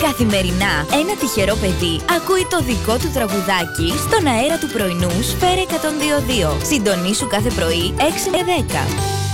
Καθημερινά, ένα τυχερό παιδί ακούει το δικό του τραγουδάκι στον αέρα του πρωινού Σφαίρα 102.2. Συντονίσου κάθε πρωί 6 με 10.